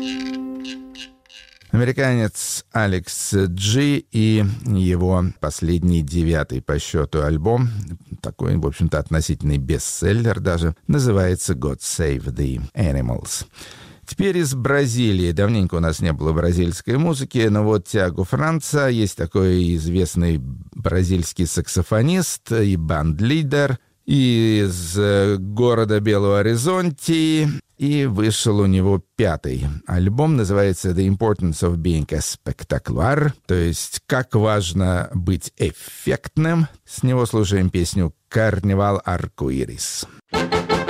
Американец Алекс Джи и его последний 9-й по счету альбом, такой, в общем-то, относительный бестселлер даже, называется «God Save the Animals». Теперь из Бразилии. Давненько у нас не было бразильской музыки, но вот Тиаго Франца, есть такой известный бразильский саксофонист и банд-лидер из города Белого Оризонти, и вышел у него 5-й альбом, называется «The Importance of Being a Spectacular», то есть «Как важно быть эффектным». С него слушаем песню «Carnival Arco-Iris».